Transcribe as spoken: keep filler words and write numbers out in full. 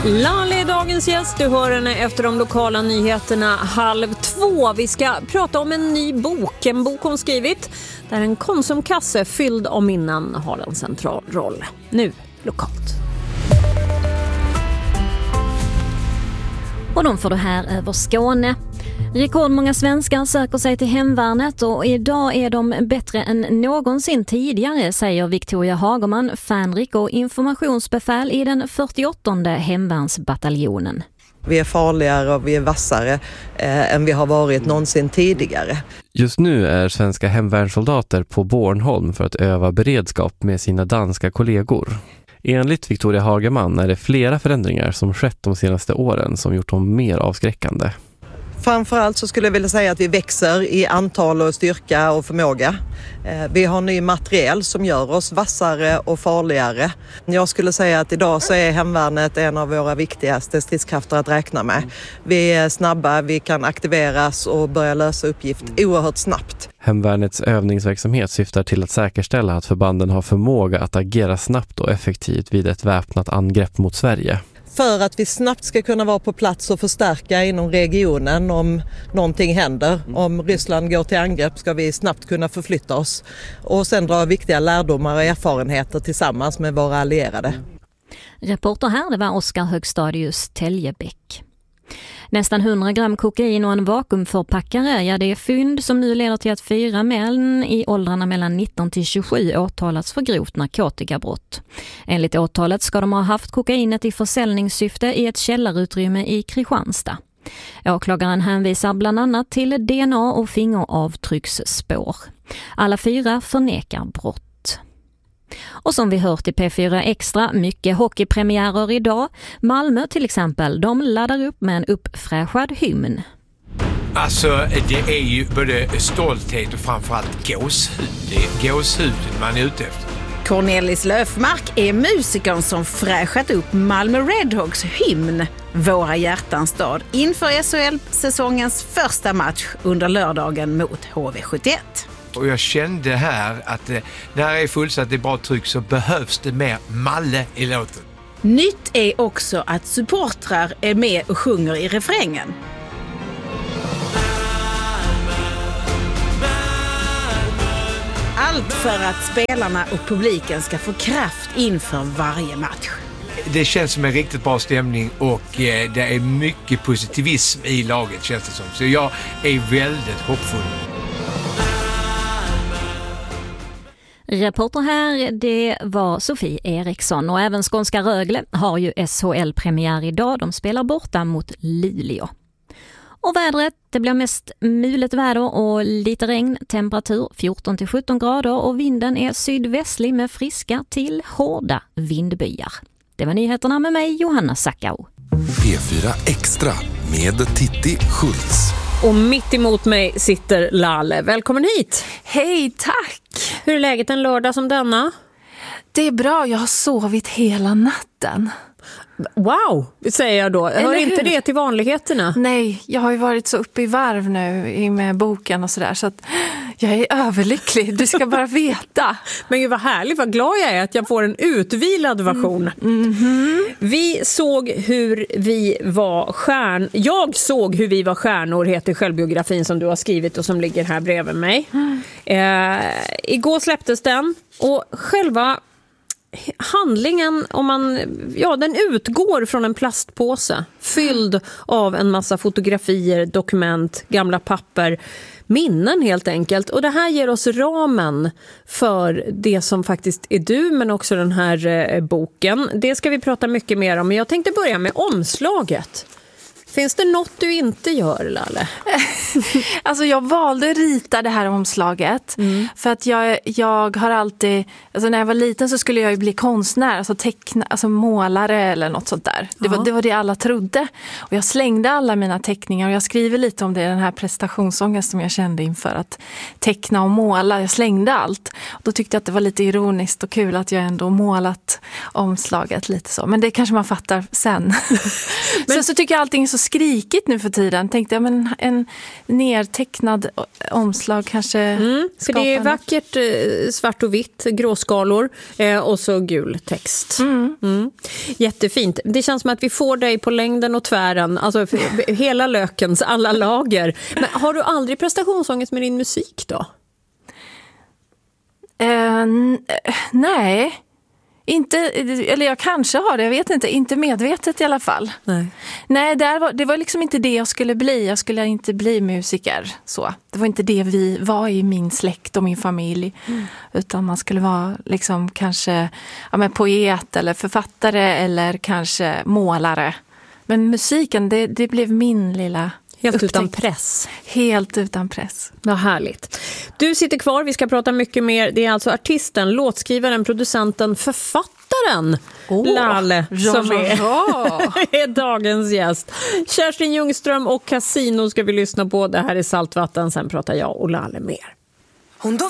Lalle är dagens gäst. Du hör henne efter de lokala nyheterna halv två. Vi ska prata om en ny bok. En bok hon skrivit där en konsumkasse fylld av minnen har en central roll. Nu lokalt. Och de får det här över Skåne. Rekordmånga svenskar söker sig till hemvärnet och idag är de bättre än någonsin tidigare, säger Victoria Hagerman, fanrik och informationsbefäl i den fyrtioåttonde hemvärnsbataljonen. Vi är farligare och vi är vassare eh, än vi har varit någonsin tidigare. Just nu är svenska hemvärnssoldater på Bornholm för att öva beredskap med sina danska kollegor. Enligt Victoria Hagerman är det flera förändringar som skett de senaste åren som gjort dem mer avskräckande. Framförallt så skulle jag vilja säga att vi växer i antal och styrka och förmåga. Vi har ny materiel som gör oss vassare och farligare. Jag skulle säga att idag så är hemvärnet en av våra viktigaste stridskrafter att räkna med. Vi är snabba, vi kan aktiveras och börja lösa uppgift oerhört snabbt. Hemvärnets övningsverksamhet syftar till att säkerställa att förbanden har förmåga att agera snabbt och effektivt vid ett väpnat angrepp mot Sverige. För att vi snabbt ska kunna vara på plats och förstärka inom regionen om någonting händer. Om Ryssland går till angrepp ska vi snabbt kunna förflytta oss. Och sen dra viktiga lärdomar och erfarenheter tillsammans med våra allierade. Reporter här, det var Oskar Högstadius Täljebäck. Nästan hundra gram kokain och en vakuumförpackare, ja det är fynd som nu leder till att fyra män i åldrarna mellan nitton till tjugosju åtalats för grovt narkotikabrott. Enligt åtalet ska de ha haft kokainet i försäljningssyfte i ett källarutrymme i Kristianstad. Åklagaren hänvisar bland annat till D N A och fingeravtrycksspår. Alla fyra förnekar brott. Och som vi hört i P fyra Extra, mycket hockeypremiärer idag. Malmö till exempel, de laddar upp med en uppfräschad hymn. Alltså det är ju både stolthet och framförallt gåshud. Det är gåshuden man är ute efter. Cornelis Löfmark är musikern som fräschat upp Malmö Redhawks hymn Våra hjärtans stad inför S H L-säsongens första match under lördagen mot H V sjuttioett. Och jag kände här att eh, när det är fullsatt i bra tryck så behövs det mer Malle i låten. Nytt är också att supportrar är med och sjunger i refrängen. Allt för att spelarna och publiken ska få kraft inför varje match. Det känns som en riktigt bra stämning och eh, det är mycket positivism i laget känns det som. Så jag är väldigt hoppfull. Reporter här, det var Sofie Eriksson och även skånska Rögle har ju S H L-premiär idag. De spelar borta mot Luleå. Och vädret, det blir mest mulet väder och lite regn, temperatur fjorton till sjutton grader och vinden är sydvästlig med friska till hårda vindbyar. Det var nyheterna med mig, Johanna Sackau. P fyra Extra med Titti Schultz. Och mitt emot mig sitter Lalle. Välkommen hit! Hej, tack! Hur är läget en lördag som denna? Det är bra, jag har sovit hela natten. Wow, säger jag då. Hör Eller inte hur? det till vanligheterna? Nej, jag har ju varit så uppe i varv nu med boken och sådär så att jag är överlycklig. Du ska bara veta. Men gud vad härligt, vad glad jag är att jag får en utvilad version. Mm. Mm-hmm. Vi såg hur vi var stjärn... Jag såg hur vi var stjärnor heter självbiografin som du har skrivit och som ligger här bredvid mig. Mm. Eh, igår släpptes den och själva... handlingen, om man, ja, den utgår från en plastpåse fylld av en massa fotografier, dokument, gamla papper, minnen helt enkelt. Och det här ger oss ramen för det som faktiskt är du, men också den här eh, boken. Det ska vi prata mycket mer om, men jag tänkte börja med omslaget. Finns det något du inte gör, Lalle? Alltså jag valde att rita det här omslaget mm. för att jag, jag har alltid, alltså när jag var liten så skulle jag ju bli konstnär, alltså teckna, alltså målare eller något sånt där. Det var, det var det alla trodde. Och jag slängde alla mina teckningar och jag skriver lite om det, den här prestationsångest som jag kände inför att teckna och måla. Jag slängde allt. Och då tyckte jag att det var lite ironiskt och kul att jag ändå målat omslaget lite så. Men det kanske man fattar sen. Men så, så tycker jag allting är så skrikigt nu för tiden. Tänkte jag, men en nertecknad omslag kanske mm, för det är något. vackert eh, svart och vitt, gråskalor eh, och så gul text. Mm. Mm. Jättefint. Det känns som att vi får dig på längden och tvären, alltså för, hela lökens alla lager. Men har du aldrig prestationsångest med din musik då? Eh, n- nej. Inte, eller jag kanske har det, jag vet inte, inte medvetet i alla fall. Nej, Nej där var, det var liksom inte det jag skulle bli, jag skulle inte bli musiker. Så. Det var inte det vi var i min släkt och min familj. Mm. Utan man skulle vara liksom kanske ja, men poet eller författare eller kanske målare. Men musiken, det, det blev min lilla helt upptäckt. utan press. Helt utan press. Vad härligt. Du sitter kvar, vi ska prata mycket mer. Det är alltså artisten, låtskrivaren, producenten, författaren oh, Lalle ja, som ja, är, ja. är dagens gäst. Kerstin Ljungström och Casino ska vi lyssna på. Det här är Saltvatten, sen pratar jag och Lalle mer. Hon